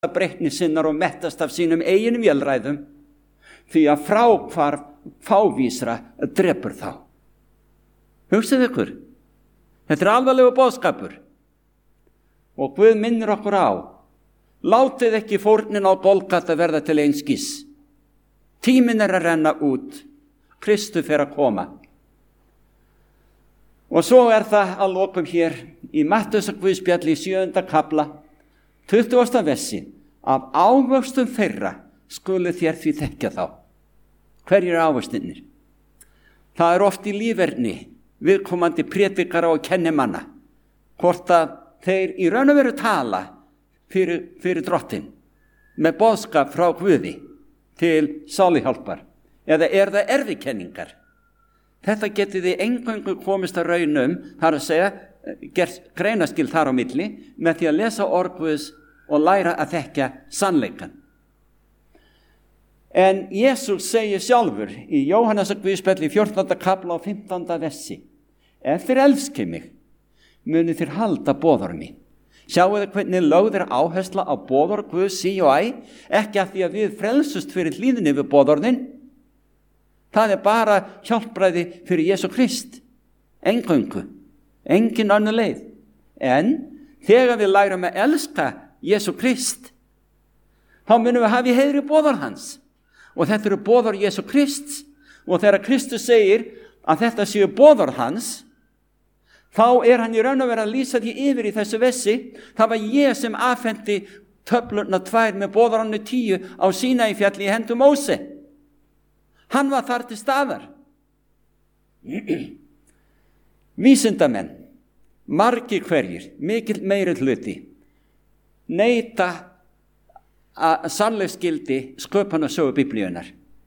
breytni sinnar og mettast af sínum eigin vélræðum, því að fráhvarf fávísra drepur þá. Hugsið ykkur, þetta er alvarlegur boðskapur og Guð minnir okkur á: látið ekki fórnin á Golgata verða til einskis. Tíminn er að renna út, Kristur fer að koma. Og svo er það að lokum hér í Mattheusar guðspjalli í 7. kafla, 20. versi: af ávöxtum þeirra skulu þér því þekkja þá. Hverjir eru ávöxtinir? Það er oft í líferni viðkomandi prédikara og kennimanna, hvort að þeir í raun og veru tala fyrir drottin með boðskap frá Guði til sáluhjálpar, eða er það erfikenningar. Þetta getið þið eingöngu komist að raunum, þar að segja, gert greinaskil þar á milli, með því að lesa orð Guðs og læra að þekkja sannleikan. En Jesús segir sjálfur í Jóhannesar guðspjalli í 14. kafla og 15. versi: ef þér elskið mig, muni þér halda boðorð mín. Sjáu þið hvernig lögð er áhersla á boðorð Guðs sí og æ, ekki af því að við frelsust fyrir hlýðinni við boðorðin. Það er bara hjálpræði fyrir Jesú Krist, eingöngu, engin önnur leið. En þegar við lærum að elska Jesú Krist, þá munum við hafa í heiðri boðorð hans. Og þetta eru boðorð Jesú Krist, og þegar Kristus segir að þetta séu boðorð hans, þá er hann í raun og veru að lýsa því yfir í þessu versi: það var ég sem afhenti töflurnar 2 með boðorðinu 10 á Sínaífjalli í hendum Móse. Hann var þar til staðar. Vísindamenn, margir hverjir, mikill meiri hluti, neita að sannleiksgildi sköpunarsögu Biblíunnar.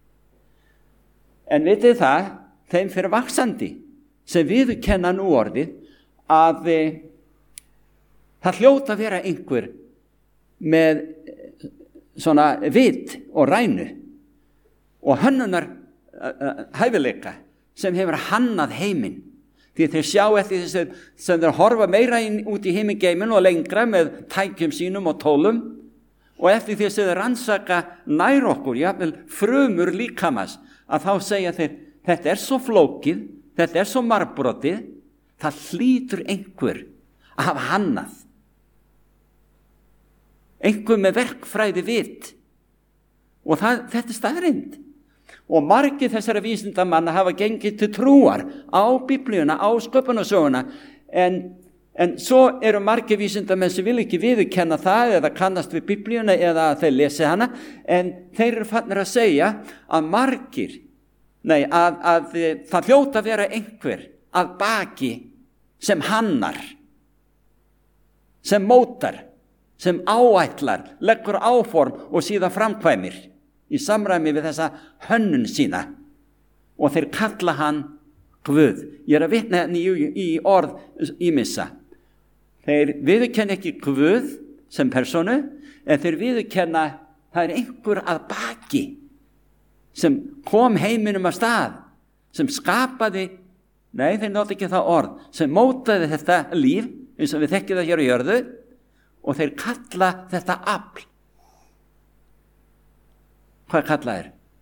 En vitið það, þeim fer vaxandi sem viðurkenna nú orðið að það hljóta að vera einhver með svona vit og rænu og hönnunar hæfileika sem hefur hannað heiminn. Því þeir sjá eftir þess sem þeir horfa meira út í himingeimin og lengra með tækjum sínum og tólum, og eftir því sem þeir rannsaka nær okkur, jafnvel frumur líkamans, að þá segja þeir: þetta er svo flókið, þetta er svo margbrotið, það hlýtur einhver að hafa hannað. Einhver með verkfræði vit. Og þetta er staðreynd. Og margir þessara vísindamanna hafa gengið til trúar á Biblíuna, á sköpunarsöguna, en svo eru margir vísindamenn sem vil ekki viðurkenna það eða kannast við Biblíuna eða að þeir lesi hana, en þeir eru farnir að segja að að það hljóta að vera einhver að baki sem hannar, sem mótar, sem áætlar, leggur áform og síðan framkvæmir í samræmi við þessa hönnun sína, og þeir kalla hann Guð. Ég er að vitna henni í orð ýmissa. Þeir viðurkenna ekki Guð sem persónu, en þeir viðurkenna það er einhver að baki sem kom heiminum að stað, sem skapaði, nei, þeir nota ekki það orð, sem mótaði þetta líf eins og við þekkjum það hér á jörðu, og þeir kalla þetta afl. Hvað kalla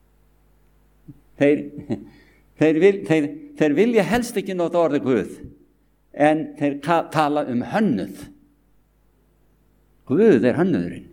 þeir? Þeir vilja helst ekki nota orðið Guð, en þeir tala hönnuð. Guð er hönnuðurinn.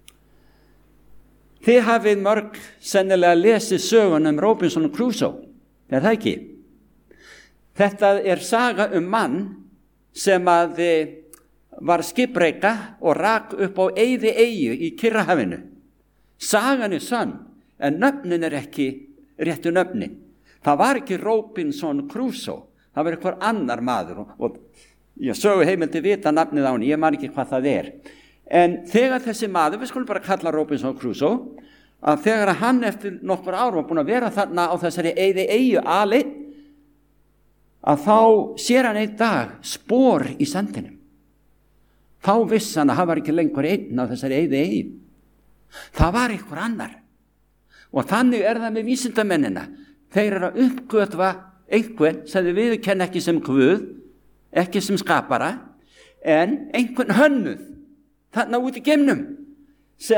Þið hafið mörg sennilega lesið sögun Robinson Crusoe, er það ekki? Þetta er saga mann sem var skipbreyka og rak upp á eyði eyju í Kyrrahafinu. Sagan er sönn, en nöfnin er ekki réttu nöfnin. Það var ekki Robinson Crusoe, það var einhver annar maður, og ég sögu heimildi vita nafnið á hann, ég man ekki hvað það er. En þegar þessi maður, við skulum bara kalla Robinson Crusoe, að þegar hann eftir nokkur ár var búin að vera þarna á þessari eyði eyju aleinn, að þá sér hann einn dag spor í sandinum. Þá vissi hann að hann var ekki lengur einn á þessari eyði eyju. Það var einhver annar. Og þannig er það með vísindamennina. Þeir eru að uppgötva einhvern sem þið viðurkenna ekki sem Guð, ekki sem skapara, en einhvern hönnuð þarna út í geimnum.